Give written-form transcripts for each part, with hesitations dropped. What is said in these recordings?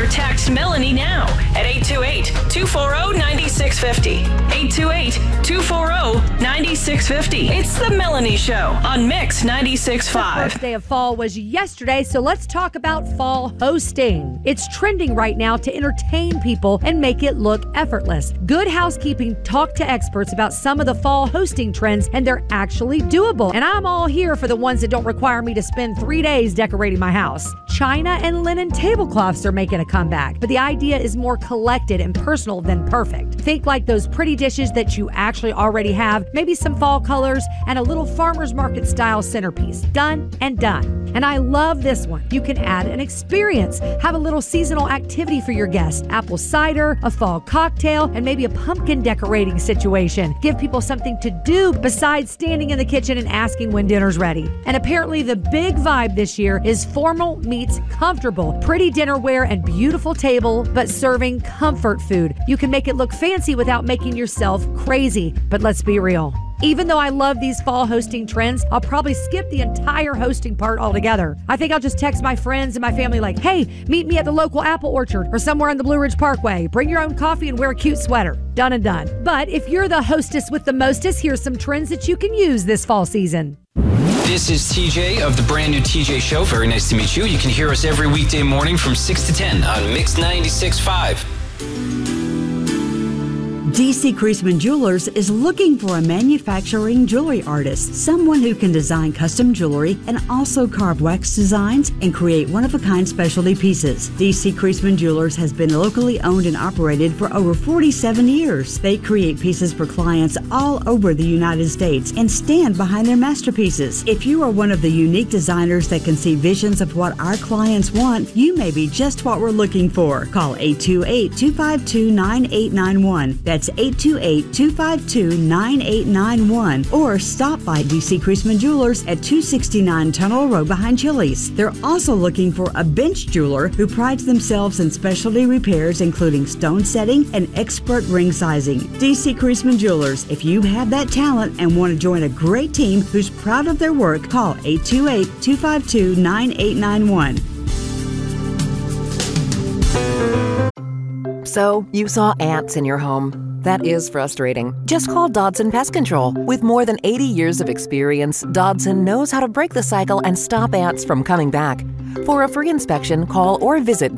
or text Melanie now at 828-240-9650. 828-240-9650. It's The Melanie Show on Mix 96.5. The first day of fall was yesterday, so let's talk about fall hosting. It's trending right now to entertain people and make it look effortless. Good Housekeeping talked to experts about some of the fall hosting trends, and they're actually doable. And I'm all here for the ones that don't require me to spend 3 days decorating my house. China and linen tablecloths are making a comeback, but the idea is more collected and personal than perfect. Think like those pretty dishes that you actually already have, maybe some fall colors and a little farmer's market style centerpiece. Done and done. And I love this one. You can add an experience. Have a little seasonal activity for your guests. Apple cider, a fall cocktail, and maybe a pumpkin decorating situation. Give people something to do besides standing in the kitchen and asking when dinner's ready. And apparently the big vibe this year is formal meets comfortable. Pretty dinnerware and beautiful table, but serving comfort food. You can make it look fancy without making yourself crazy. But let's be real. Even though I love these fall hosting trends, I'll probably skip the entire hosting part altogether. I think I'll just text my friends and my family like, hey, meet me at the local apple orchard or somewhere on the Blue Ridge Parkway. Bring your own coffee and wear a cute sweater. Done and done. But if you're the hostess with the mostest, here's some trends that you can use this fall season. This is TJ of the brand new TJ Show. Very nice to meet you. You can hear us every weekday morning from 6 to 10 on Mix 96.5. DC Creasman Jewelers is looking for a manufacturing jewelry artist, someone who can design custom jewelry and also carve wax designs and create one-of-a-kind specialty pieces. DC Creasman Jewelers has been locally owned and operated for over 47 years. They create pieces for clients all over the United States and stand behind their masterpieces. If you are one of the unique designers that can see visions of what our clients want, you may be just what we're looking for. Call 828-252-9891. That's 828-252-9891, or stop by DC Creasman Jewelers at 269 Tunnel Road behind Chili's. They're also looking for a bench jeweler who prides themselves in specialty repairs, including stone setting and expert ring sizing. DC Creasman Jewelers. If you have that talent and want to join a great team who's proud of their work, call 828-252-9891. So, you saw ants in your home. That is frustrating. Just call Dodson Pest Control. With more than 80 years of experience, Dodson knows how to break the cycle and stop ants from coming back. For a free inspection, call or visit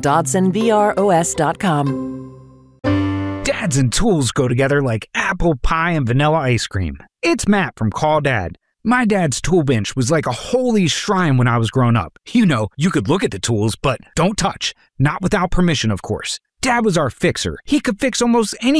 DodsonVROS.com. Dads and tools go together like apple pie and vanilla ice cream. It's Matt from Call Dad. My dad's tool bench was like a holy shrine when I was growing up. You know, you could look at the tools, but don't touch. Not without permission, of course. Dad was our fixer. He could fix almost any